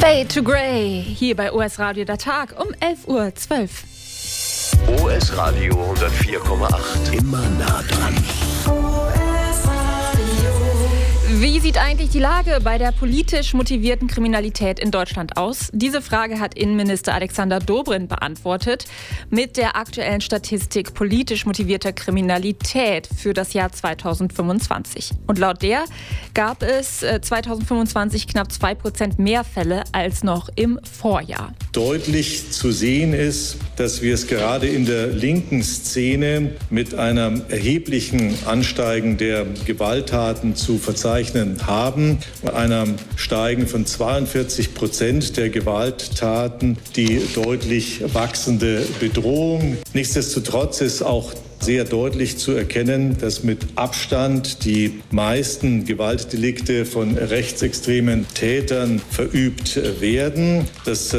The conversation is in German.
Fade to Grey, hier bei OS Radio der Tag um 11:12 Uhr. OS Radio 104,8. Immer nah dran. Wie sieht eigentlich die Lage bei der politisch motivierten Kriminalität in Deutschland aus? Diese Frage hat Innenminister Alexander Dobrindt beantwortet mit der aktuellen Statistik politisch motivierter Kriminalität für das Jahr 2025. Und laut der gab es 2025 knapp 2% mehr Fälle als noch im Vorjahr. Deutlich zu sehen ist, dass wir es gerade in der linken Szene mit einem erheblichen Ansteigen der Gewalttaten zu verzeichnen haben, einem Steigen von 42% der Gewalttaten, die deutlich wachsende Bedrohung. Nichtsdestotrotz ist auch sehr deutlich zu erkennen, dass mit Abstand die meisten Gewaltdelikte von rechtsextremen Tätern verübt werden. Das